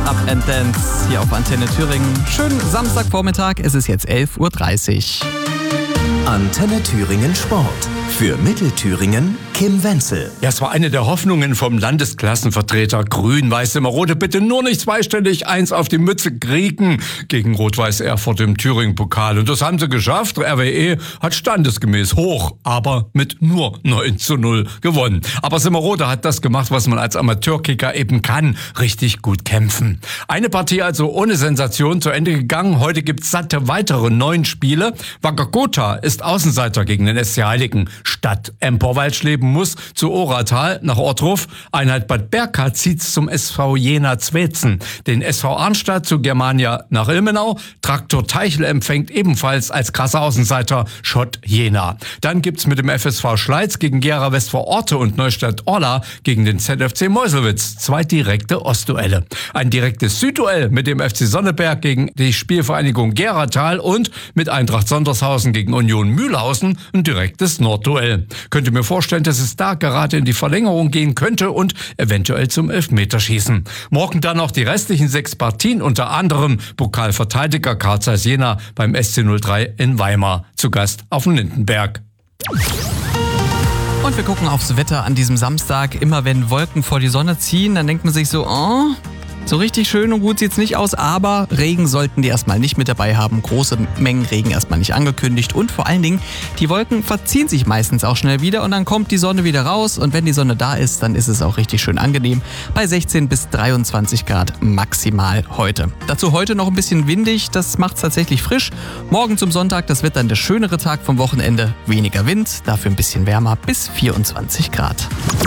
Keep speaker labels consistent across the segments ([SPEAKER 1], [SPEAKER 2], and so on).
[SPEAKER 1] Up and Dance hier auf Antenne Thüringen. Schönen Samstagvormittag, es ist jetzt 11.30 Uhr.
[SPEAKER 2] Antenne Thüringen Sport. Für Mittelthüringen Kim Wenzel.
[SPEAKER 3] Ja, es war eine der Hoffnungen vom Landesklassenvertreter Grün-Weiß-Simmerode. Bitte nur nicht zweistellig 1 auf die Mütze kriegen gegen Rot-Weiß Erfurt im Thüringen-Pokal. Und das haben sie geschafft. RWE hat standesgemäß hoch, aber mit nur 9:0 gewonnen. Aber Simmerode hat das gemacht, was man als Amateurkicker eben kann. Richtig gut kämpfen. Eine Partie also ohne Sensation zu Ende gegangen. Heute gibt's satte weitere 9 Spiele. Wacker Gotha ist Außenseiter gegen den SC Heiligen. Stadt Emporwaldschleben muss zu Oratal nach Ottruf. Einheit Bad Berka zieht's zum SV Jena Zwetzen. Den SV Arnstadt zu Germania nach Ilmenau. Traktor Teichel empfängt ebenfalls als krasser Außenseiter Schott Jena. Dann gibt's mit dem FSV Schleiz gegen Gera Westfor Orte und Neustadt Orla gegen den ZFC Meuselwitz 2 direkte Ostduelle. Ein direktes Südduell mit dem FC Sonneberg gegen die Spielvereinigung Geratal und mit Eintracht Sondershausen gegen Union Mühlhausen ein direktes Nordduell. Könnt ihr mir vorstellen, dass es da gerade in die Verlängerung gehen könnte und eventuell zum Elfmeterschießen. Morgen dann noch die restlichen 6 Partien, unter anderem Pokalverteidiger Carl Zeiss Jena beim SC03 in Weimar. Zu Gast auf dem Lindenberg.
[SPEAKER 1] Und wir gucken aufs Wetter an diesem Samstag. Immer wenn Wolken vor die Sonne ziehen, dann denkt man sich so, so richtig schön und gut sieht's nicht aus, aber Regen sollten die erstmal nicht mit dabei haben. Große Mengen Regen erstmal nicht angekündigt und vor allen Dingen, die Wolken verziehen sich meistens auch schnell wieder und dann kommt die Sonne wieder raus und wenn die Sonne da ist, dann ist es auch richtig schön angenehm bei 16 bis 23 Grad maximal heute. Dazu heute noch ein bisschen windig, das macht's tatsächlich frisch. Morgen zum Sonntag, das wird dann der schönere Tag vom Wochenende. Weniger Wind, dafür ein bisschen wärmer bis 24 Grad.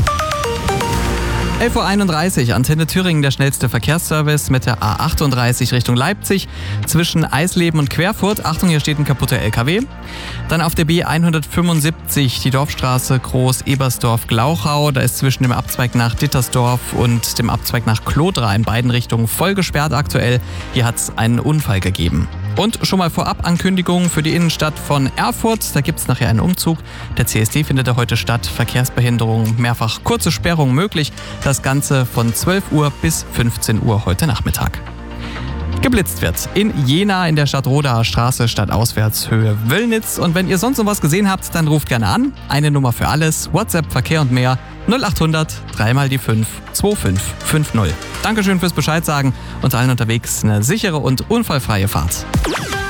[SPEAKER 1] 11.31 Uhr, Antenne Thüringen, der schnellste Verkehrsservice mit der A38 Richtung Leipzig zwischen Eisleben und Querfurt. Achtung, hier steht ein kaputter LKW. Dann auf der B175 die Dorfstraße Groß-Ebersdorf-Glauchau. Da ist zwischen dem Abzweig nach Dittersdorf und dem Abzweig nach Klodra in beiden Richtungen voll gesperrt aktuell. Hier hat es einen Unfall gegeben. Und schon mal vorab Ankündigungen für die Innenstadt von Erfurt. Da gibt es nachher einen Umzug. Der CSD findet da heute statt. Verkehrsbehinderung, mehrfach kurze Sperrungen möglich. Das Ganze von 12 Uhr bis 15 Uhr heute Nachmittag. Geblitzt wird in Jena in der Stadtrodaer Straße, stadtauswärts Höhe Wöllnitz. Und wenn ihr sonst noch was gesehen habt, dann ruft gerne an. Eine Nummer für alles, WhatsApp, Verkehr und mehr 0800 3 mal die 5 2550. Dankeschön fürs Bescheid sagen und allen unterwegs eine sichere und unfallfreie Fahrt.